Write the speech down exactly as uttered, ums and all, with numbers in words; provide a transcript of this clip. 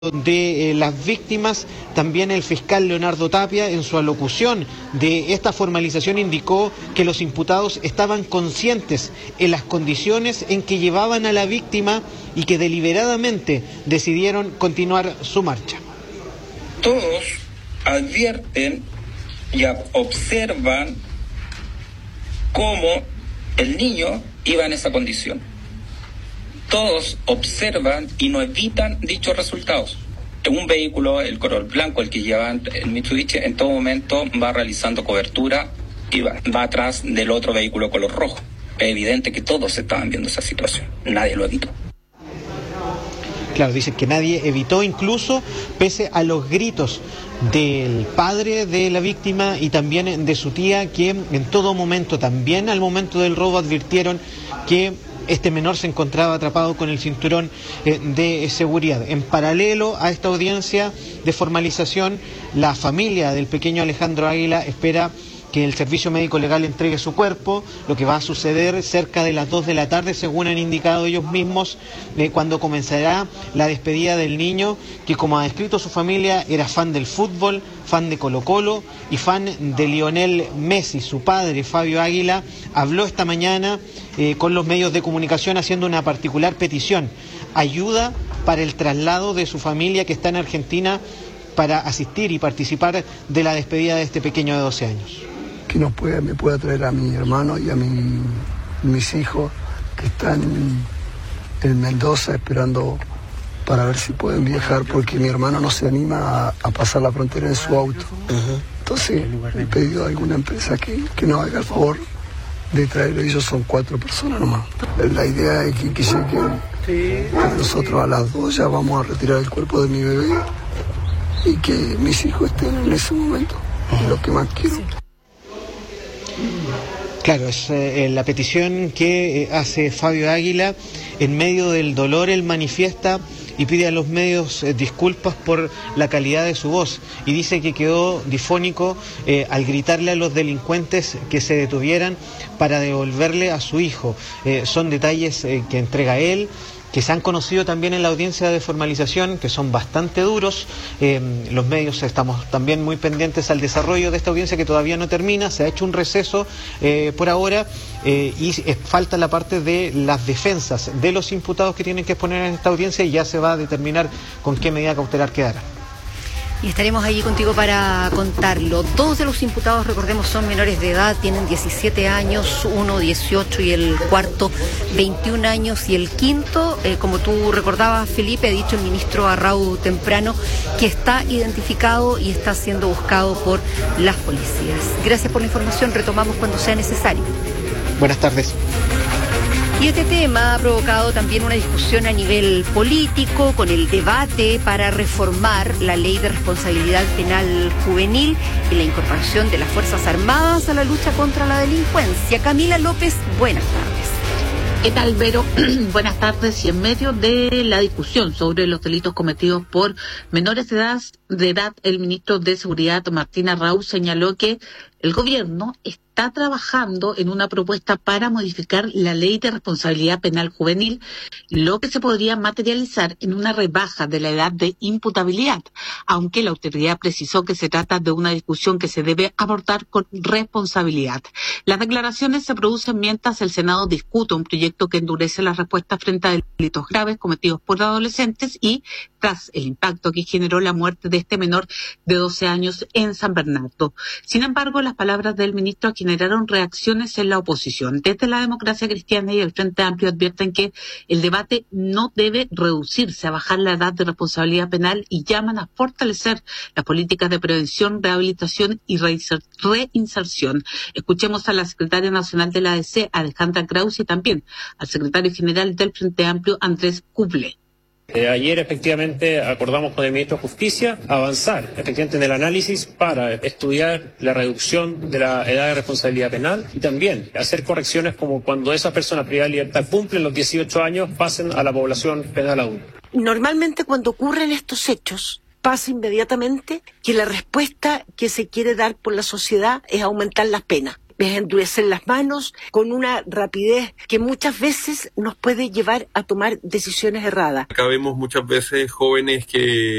de eh, las víctimas. También el fiscal Leonardo Tapia, en su alocución de esta formalización, indicó que los imputados estaban conscientes en las condiciones en que llevaban a la víctima y que deliberadamente decidieron continuar su marcha. Todos advierten y observan cómo el niño iba en esa condición. Todos observan y no evitan dichos resultados. En un vehículo, el color blanco, el que lleva el Mitsubishi, en todo momento va realizando cobertura y va, va atrás del otro vehículo color rojo. Es evidente que todos estaban viendo esa situación. Nadie lo evitó. Claro, dicen que nadie evitó, incluso pese a los gritos del padre de la víctima y también de su tía, que en todo momento, también al momento del robo, advirtieron que este menor se encontraba atrapado con el cinturón eh, de seguridad. En paralelo a esta audiencia de formalización, la familia del pequeño Alejandro Águila espera que el Servicio Médico Legal entregue su cuerpo, lo que va a suceder cerca de las dos de la tarde, según han indicado ellos mismos, eh, cuando comenzará la despedida del niño, que, como ha descrito su familia, era fan del fútbol, fan de Colo Colo y fan de Lionel Messi. Su padre, Fabio Águila, habló esta mañana eh, con los medios de comunicación haciendo una particular petición: ayuda para el traslado de su familia, que está en Argentina, para asistir y participar de la despedida de este pequeño de doce años. Que nos pueda, me pueda traer a mi hermano y a mi, mis hijos que están en Mendoza esperando para ver si pueden viajar, porque mi hermano no se anima a, a pasar la frontera en su auto. Uh-huh. Entonces he pedido a alguna empresa que, que nos haga el favor de traerlo. Ellos son cuatro personas nomás. La idea es que, que lleguen. Nosotros a las dos ya vamos a retirar el cuerpo de mi bebé y que mis hijos estén en ese momento. Uh-huh. Es lo que más quiero. Sí. Claro, es eh, la petición que eh, hace Fabio Águila. En medio del dolor, él manifiesta y pide a los medios eh, disculpas por la calidad de su voz, y dice que quedó difónico eh, al gritarle a los delincuentes que se detuvieran para devolverle a su hijo. Eh, son detalles eh, que entrega él, que se han conocido también en la audiencia de formalización, que son bastante duros. Eh, los medios estamos también muy pendientes al desarrollo de esta audiencia, que todavía no termina. Se ha hecho un receso eh, por ahora eh, y eh, falta la parte de las defensas de los imputados que tienen que exponer en esta audiencia, y ya se va a determinar con qué medida cautelar quedará. Y estaremos allí contigo para contarlo. Dos de los imputados, recordemos, son menores de edad, tienen diecisiete años, uno dieciocho y el cuarto veintiún años, y el quinto, eh, como tú recordabas, Felipe, ha dicho el ministro Arrau temprano, que está identificado y está siendo buscado por las policías. Gracias por la información, retomamos cuando sea necesario. Buenas tardes. Y este tema ha provocado también una discusión a nivel político, con el debate para reformar la ley de responsabilidad penal juvenil y la incorporación de las Fuerzas Armadas a la lucha contra la delincuencia. Camila López, buenas tardes. ¿Qué tal, Vero? Buenas tardes. Y en medio de la discusión sobre los delitos cometidos por menores de edad, de edad, el ministro de Seguridad, Martín Arrau, señaló que el gobierno está trabajando en una propuesta para modificar la ley de responsabilidad penal juvenil, lo que se podría materializar en una rebaja de la edad de imputabilidad, aunque la autoridad precisó que se trata de una discusión que se debe abordar con responsabilidad. Las declaraciones se producen mientras el Senado discute un proyecto que endurece las respuestas frente a delitos graves cometidos por adolescentes y tras el impacto que generó la muerte de este menor de doce años en San Bernardo. Sin embargo, las palabras del ministro generaron reacciones en la oposición. Desde la Democracia Cristiana y el Frente Amplio advierten que el debate no debe reducirse a bajar la edad de responsabilidad penal y llaman a fortalecer las políticas de prevención, rehabilitación y reinserción. Escuchemos a la secretaria nacional de la A D C, Alejandra Kraus, y también al secretario general del Frente Amplio, Andrés Kuble. Eh, ayer efectivamente acordamos con el ministro de Justicia avanzar efectivamente en el análisis para estudiar la reducción de la edad de responsabilidad penal y también hacer correcciones como cuando esas personas privadas de libertad cumplen los dieciocho años pasen a la población penal adulta. Normalmente cuando ocurren estos hechos pasa inmediatamente que la respuesta que se quiere dar por la sociedad es aumentar las penas. es endurecer las manos con una rapidez que muchas veces nos puede llevar a tomar decisiones erradas. Acá vemos muchas veces jóvenes que